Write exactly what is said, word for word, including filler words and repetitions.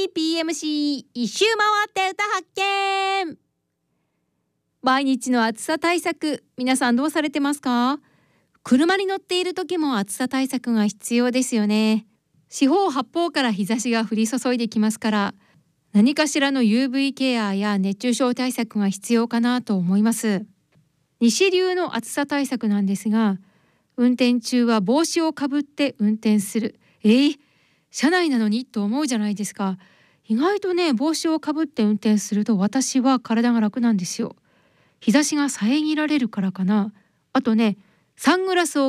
ーピーエムシー 一周回って歌発見。毎日の暑さ対策、皆さんどうされてますか？車に乗っている時も暑さ対策が必要ですよね。四方八方から日差しが降り注いできますから、何かしらの ユーブイ ケアや熱中症対策が必要かなと思います。西流の暑さ対策なんですが、運転中は帽子をかぶって運転する。えー、車内なのにと思うじゃないですか。意外とね、帽子をかぶって運転すると私は体が楽なんですよ。日差しが遮られるからかな。あとね、サングラスを